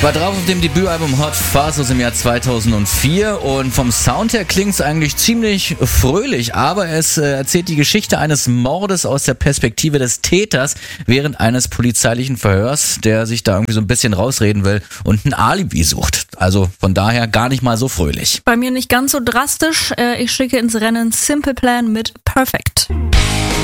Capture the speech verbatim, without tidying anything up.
War drauf auf dem Debütalbum Hot Fuzz aus dem Jahr zweitausendvier und vom Sound her klingt es eigentlich ziemlich fröhlich, aber es äh, erzählt die Geschichte eines Mordes aus der Perspektive des Täters während eines polizeilichen Verhörs, der sich da irgendwie so ein bisschen rausreden will und ein Alibi sucht. Also von daher gar nicht mal so fröhlich. Bei mir nicht ganz so drastisch. Ich schicke ins Rennen Simple Plan mit Perfect.